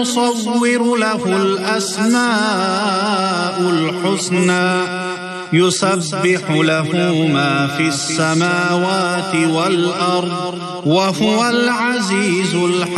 المصور له الأسماء الحسنى يسبح له ما في السماوات والأرض وهو العزيز الحكيم.